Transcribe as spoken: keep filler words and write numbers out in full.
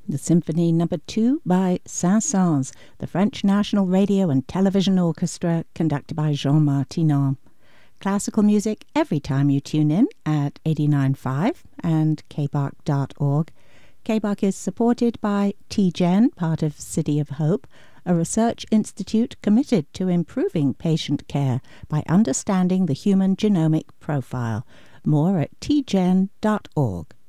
The Symphony Number two by Saint-Saëns, the French National Radio and Television Orchestra, conducted by Jean Martinon. Classical music every time you tune in at eighty-nine point five and k b a c dot org. K B A C is supported by T G E N, part of City of Hope, a research institute committed to improving patient care by understanding the human genomic profile. More at t g e n dot org.